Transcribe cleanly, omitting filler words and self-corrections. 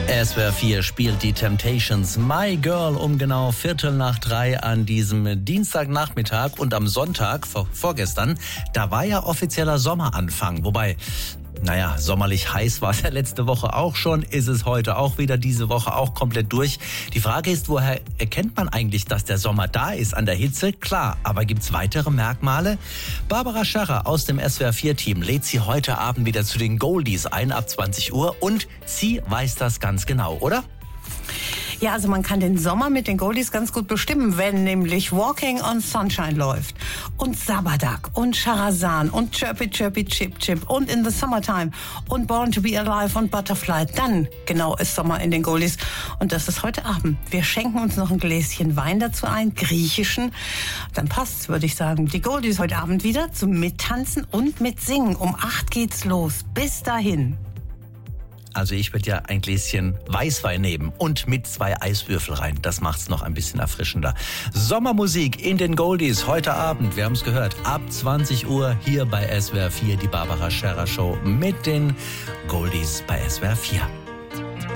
SWR 4 spielt die Temptations My Girl um genau 2:45 an diesem Dienstagnachmittag. Und am Sonntag, vorgestern, da war ja offizieller Sommeranfang. Wobei, sommerlich heiß war es ja letzte Woche auch schon, ist es heute auch wieder, diese Woche auch komplett durch. Die Frage ist, woher erkennt man eigentlich, dass der Sommer da ist? An der Hitze? Klar, aber gibt's weitere Merkmale? Barbara Scherrer aus dem SWR 4-Team lädt Sie heute Abend wieder zu den Goldies ein ab 20 Uhr und sie weiß das ganz genau, oder? Ja, also man kann den Sommer mit den Goldies ganz gut bestimmen, wenn nämlich Walking on Sunshine läuft und Sabadak und Charazan und Chirpy Chirpy Chip Chip und In the Summertime und Born to be Alive und Butterfly. Dann genau ist Sommer in den Goldies und das ist heute Abend. Wir schenken uns noch ein Gläschen Wein dazu ein, griechischen. Dann passt's, würde ich sagen. Die Goldies heute Abend wieder zum Mittanzen und Mitsingen. Um 8 geht's los. Bis dahin. Also ich würde ja ein Gläschen Weißwein nehmen und mit 2 Eiswürfel rein. Das macht's noch ein bisschen erfrischender. Sommermusik in den Goldies heute Abend, wir haben es gehört, ab 20 Uhr hier bei SWR 4, die Barbara Scherrer Show mit den Goldies bei SWR 4.